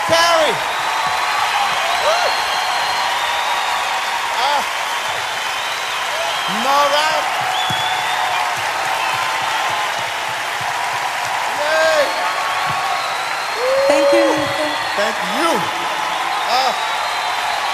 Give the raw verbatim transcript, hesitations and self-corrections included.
Carrie. Ah. Morale. Yay. Thank you, Lisa. Thank you.